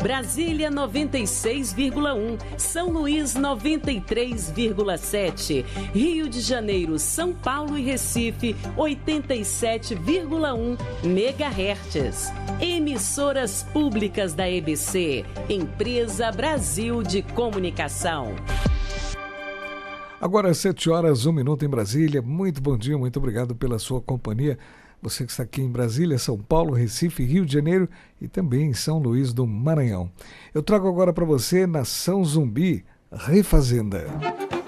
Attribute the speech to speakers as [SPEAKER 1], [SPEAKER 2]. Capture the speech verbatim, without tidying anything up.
[SPEAKER 1] Brasília noventa e seis vírgula um, São Luís noventa e três vírgula sete, Rio de Janeiro, São Paulo e Recife oitenta e sete vírgula um megahertz. Emissoras públicas da E B C, Empresa Brasil de Comunicação.
[SPEAKER 2] Agora sete horas, um minuto em Brasília. Muito bom dia, muito obrigado pela sua companhia. Você que está aqui em Brasília, São Paulo, Recife, Rio de Janeiro e também em São Luís do Maranhão. Eu trago agora para você Nação Zumbi, Refazenda.